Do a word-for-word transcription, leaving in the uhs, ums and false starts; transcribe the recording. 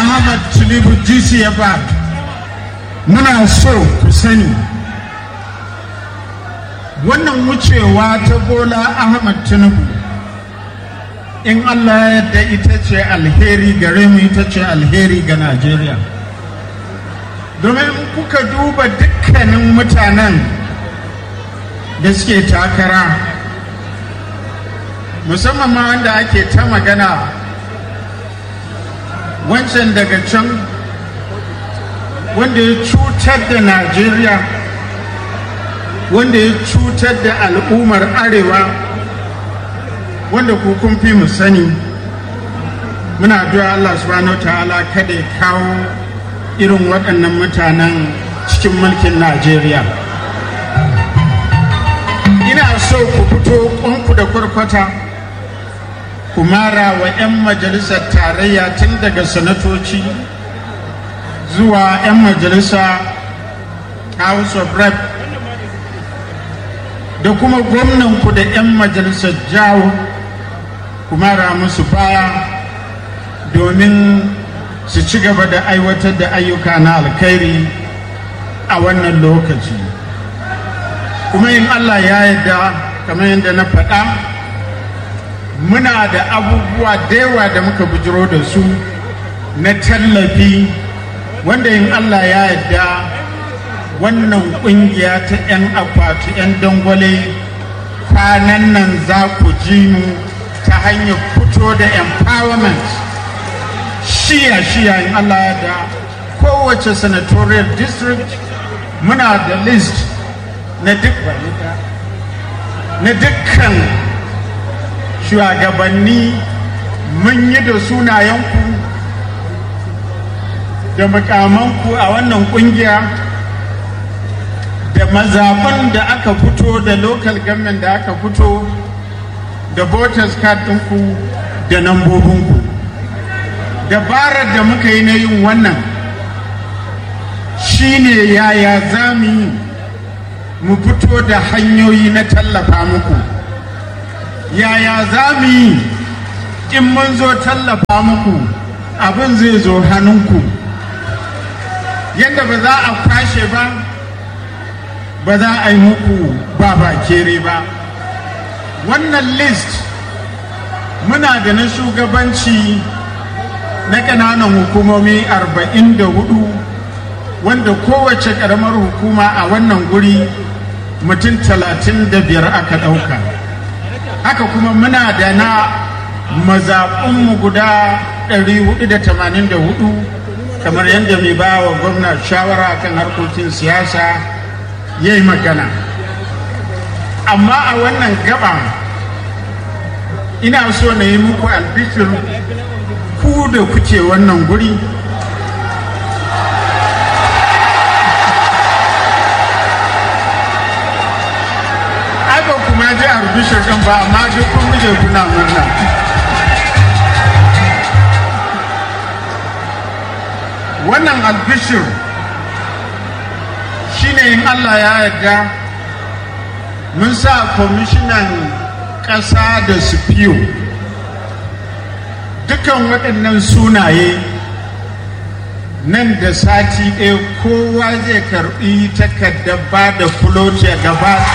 Ahmad Tinubu G C F R muna so ku sani wannan wucewa ta Bola Ahmad Tinubu in Allah ya yarda ita ce alheri gare mu, ita ce alheri ga Najeriya. Domin kuka duba dukkanin mutanen da suke takara, musamman ma wanda ake ta magana wancan daga can wanda ya cutar da Najeriya, wanda ya cutar da al'ummar arewa, wanda ku kun fi mu sani, muna addu'a Allah subhanahu wa ta'ala kada ya kawo irin waɗannan mutanen cikin mulkin Najeriya. Ina so ku fito ƙwanku da kwarkwata ku mara wa 'yan majalisar tarayya tun daga sanatoci zuwa 'yan majalisa House of Rep da kuma gwamnanku da 'yan majalisar jawo ku mara musu baya domin su ci gaba da aiwatar da ayyuka na alkhairi a wannan lokaci. Kuma in Allah ya yarda, kamar yadda na faɗa, muna da abubuwa da yawa da muka bujiro da su na tallafi wanda in Allah ya yarda wannan ƙungiya ta 'yan akwati 'yan dangwale kwanan nan za ku ji mu ta hanyar fito da empowerment shiya-shiya in Allah ya da kowace senatorial district. Muna da list na duk na dukkan shugabanni, mun yi da sunayenku da mukamanku a wannan kungiya, da mazaɓan da aka fito, da local government da aka fito, da voters card ɗinku da nambobinku. Dabarar da muka yi na yin wannan shine yaya za mu yi mu fito da hanyoyi na tallafa muku, yaya za mu yi in mun zo tallafa muku abin zai zo hannunku, yadda ba za a kwashe ba, ba za a yi muku ba bakere ba. Wannan list muna da na shugabanci na ƙananan hukumomi arba'in da hudu wanda kowace ƙaramar hukuma a wannan guri mutum talatin da biyar aka ɗauka. Haka kuma muna da na mazaɓinmu guda ɗari hudu da tamanin da hudu kamar yadda mai ba wa gwamna shawara kan harkokin siyasa ya yi magana. Amma a wannan gaba ina so na yi muku albishir ku da kuke wannan guri, ai ba kuma ji albishir ɗin ba, amma duk kun guje kuna murna. Wannan albishir shine in Allah ya yarda mun sa kwamishinan ƙasa da sufiyo dukan waɗannan sunaye nan da sati ɗaya kowa zai karɓi takardar ba da fuloce gaba